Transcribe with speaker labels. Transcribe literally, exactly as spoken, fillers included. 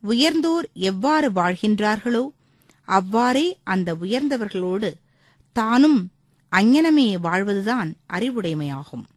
Speaker 1: உயர்ந்தோர் எவ்வாறு வாழ்கின்றார்களோ அவ்வாறே அந்த உயர்ந்தவர்களோடு தானும் அங்ஙனமே வாழ்வதுதான் அறிவுடைமையாகும்.